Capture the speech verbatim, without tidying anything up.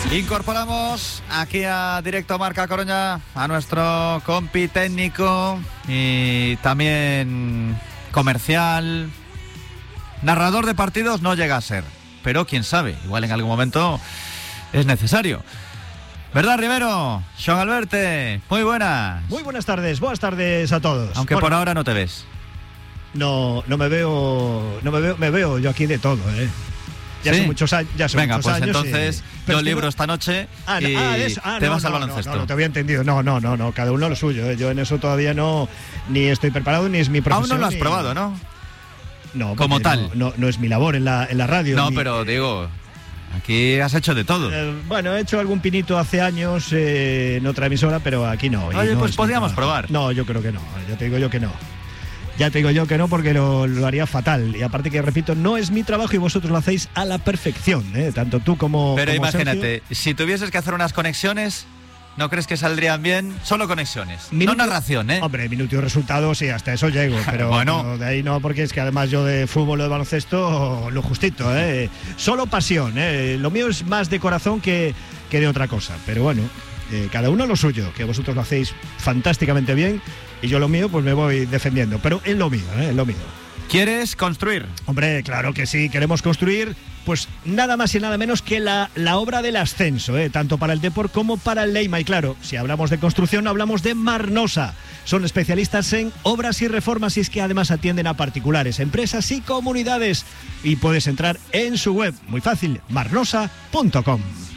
Incorporamos aquí a Directo Marca Coruña a nuestro compi técnico y también comercial. Narrador de partidos no llega a ser, pero quién sabe, igual en algún momento es necesario. ¿Verdad, Rivero? Sean Alberte, muy buenas. Muy buenas tardes, buenas tardes a todos. Aunque bueno, por ahora no te ves. No, no me veo, no me veo, me veo yo aquí de todo, ¿eh? Ya ¿Sí? son muchos años. Ya son Venga, muchos pues años entonces y... yo libro no... esta noche ah, y ah, eso. Ah, te no, vas no, al no, baloncesto. No, no, no, te había entendido. No, no, no, no, cada uno lo suyo, ¿eh? Yo en eso todavía no, ni estoy preparado, ni es mi profesión. Aún no lo has ni... probado, ¿no? No, como tal. No, no, no es mi labor en la, en la radio. No, ni... pero digo, aquí has hecho de todo. Eh, bueno, he hecho algún pinito hace años eh, en otra emisora, pero aquí no. Oye, no pues podríamos probar. No, yo creo que no. Ya te digo yo que no. Ya te digo yo que no, porque lo, lo haría fatal. Y aparte que, repito, no es mi trabajo y vosotros lo hacéis a la perfección, ¿eh? Tanto tú como Pero como imagínate, Sergio. Si tuvieses que hacer unas conexiones, ¿no crees que saldrían bien? Solo conexiones, Minuto, no narración, ¿eh? Hombre, minuto y resultados, sí, hasta eso llego. Pero bueno, pero de ahí no, porque es que además yo de fútbol o de baloncesto, lo justito, ¿eh? Solo pasión, ¿eh? Lo mío es más de corazón que, que de otra cosa. Pero bueno, eh, cada uno lo suyo, que vosotros lo hacéis fantásticamente bien. Y yo lo mío, pues me voy defendiendo. Pero es lo mío, ¿eh? Es lo mío. ¿Quieres construir? Hombre, claro que sí, queremos construir, pues nada más y nada menos que la, la obra del ascenso, ¿eh? Tanto para el Depor como para el Leima. Y claro, si hablamos de construcción, hablamos de Marnosa. Son especialistas en obras y reformas y es que además atienden a particulares, empresas y comunidades. Y puedes entrar en su web, muy fácil, marnosa punto com.